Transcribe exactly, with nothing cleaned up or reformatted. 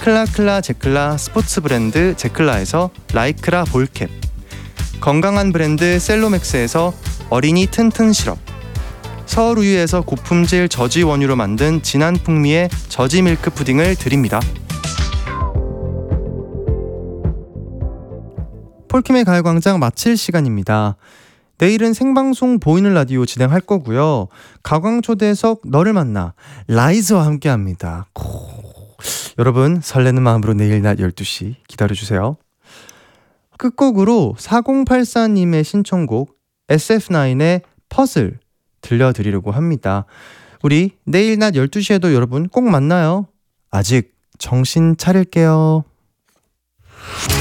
클라클라 제클라 스포츠 브랜드 제클라에서 라이크라 볼캡, 건강한 브랜드 셀로맥스에서 어린이 튼튼 시럽, 서울우유에서 고품질 저지 원유로 만든 진한 풍미의 저지 밀크 푸딩을 드립니다. 폴킴의 가요광장 마칠 시간입니다. 내일은 생방송 보이는 라디오 진행할 거고요. 가광초대석 너를 만나 라이즈와 함께합니다. 여러분 설레는 마음으로 내일 낮 열두 시 기다려주세요. 끝곡으로 사공팔사님의 신청곡 에스에프나인의 퍼즐 들려드리려고 합니다. 우리 내일 낮 열두 시에도 여러분 꼭 만나요. 아직 정신 차릴게요.